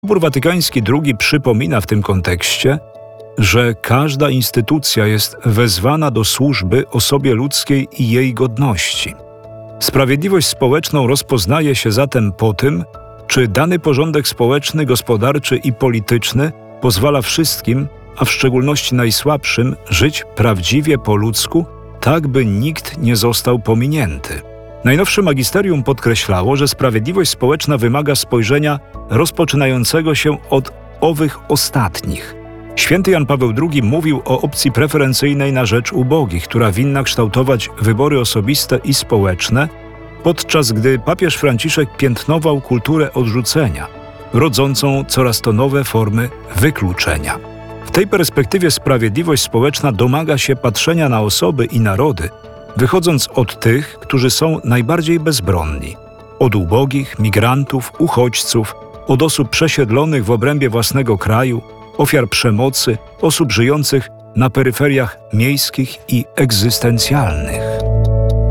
Sobór Watykański II przypomina w tym kontekście, że każda instytucja jest wezwana do służby osobie ludzkiej i jej godności. Sprawiedliwość społeczną rozpoznaje się zatem po tym, czy dany porządek społeczny, gospodarczy i polityczny pozwala wszystkim, a w szczególności najsłabszym, żyć prawdziwie po ludzku, tak by nikt nie został pominięty. Najnowsze magisterium podkreślało, że sprawiedliwość społeczna wymaga spojrzenia rozpoczynającego się od owych ostatnich. Święty Jan Paweł II mówił o opcji preferencyjnej na rzecz ubogich, która winna kształtować wybory osobiste i społeczne, podczas gdy papież Franciszek piętnował kulturę odrzucenia, rodzącą coraz to nowe formy wykluczenia. W tej perspektywie sprawiedliwość społeczna domaga się patrzenia na osoby i narody, wychodząc od tych, którzy są najbardziej bezbronni, od ubogich, migrantów, uchodźców, od osób przesiedlonych w obrębie własnego kraju, ofiar przemocy, osób żyjących na peryferiach miejskich i egzystencjalnych.